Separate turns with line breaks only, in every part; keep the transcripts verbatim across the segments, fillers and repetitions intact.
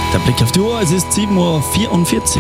Der Blick auf die Uhr, es ist sieben Uhr vierundvierzig.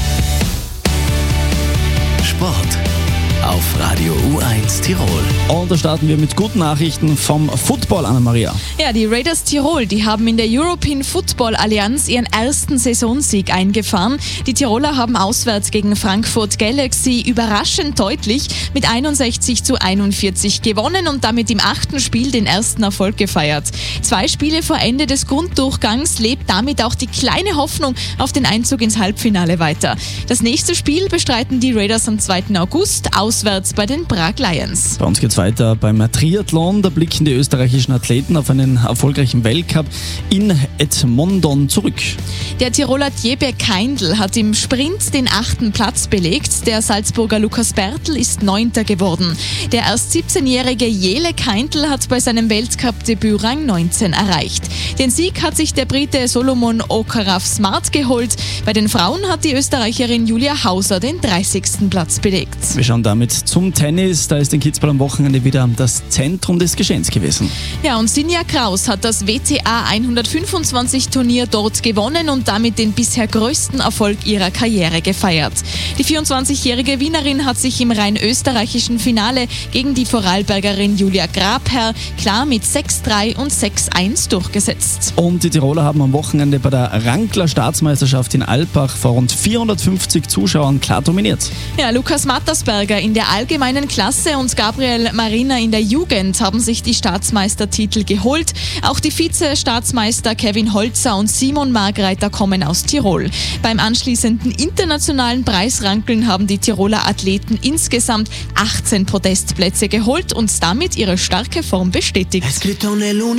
Sport auf Radio U eins Tirol.
Und da starten wir mit guten Nachrichten vom Football, Anna-Maria.
Ja, die Raiders Tirol, die haben in der European Football Allianz ihren ersten Saisonsieg eingefahren. Die Tiroler haben auswärts gegen Frankfurt Galaxy überraschend deutlich mit einundsechzig zu einundvierzig gewonnen und damit im achten Spiel den ersten Erfolg gefeiert. Zwei Spiele vor Ende des Grunddurchgangs lebt damit auch die kleine Hoffnung auf den Einzug ins Halbfinale weiter. Das nächste Spiel bestreiten die Raiders am zweiten August auswärts bei den Prag Lions.
Bei uns geht's weiter beim Triathlon. Da blicken die österreichischen Athleten auf einen erfolgreichen Weltcup in Edmonton zurück.
Der Tiroler Tjebe Keindl hat im Sprint den achten Platz belegt. Der Salzburger Lukas Bertl ist Neunter geworden. Der erst siebzehnjährige Jele Keindl hat bei seinem Weltcup-Debüt Rang neunzehn erreicht. Den Sieg hat sich der Brite Solomon Okaraf-Smart geholt. Bei den Frauen hat die Österreicherin Julia Hauser den dreißigsten Platz belegt.
Wir schauen damit zum Tennis. Da ist in Kitzbühel am Wochenende wieder das Zentrum des Geschehens gewesen.
Ja, und Sinja Kraus hat das W T A hundertfünfundzwanzig Turnier dort gewonnen und damit den bisher größten Erfolg ihrer Karriere gefeiert. Die vierundzwanzigjährige Wienerin hat sich im rein österreichischen Finale gegen die Vorarlbergerin Julia Grabherr klar mit sechs drei und sechs eins durchgesetzt.
Und die Tiroler haben am Wochenende bei der Rankler Staatsmeisterschaft in Alpbach vor rund vierhundertfünfzig Zuschauern klar dominiert.
Ja, Lukas Mattersberger in der allgemeinen Klasse und Gabriel Marina in der Jugend haben sich die Staatsmeistertitel geholt. Auch die Vize-Staatsmeister Kevin Holzer und Simon Margreiter kommen aus Tirol. Beim anschließenden internationalen Preisrankeln haben die Tiroler Athleten insgesamt achtzehn Podestplätze geholt und damit ihre starke Form bestätigt.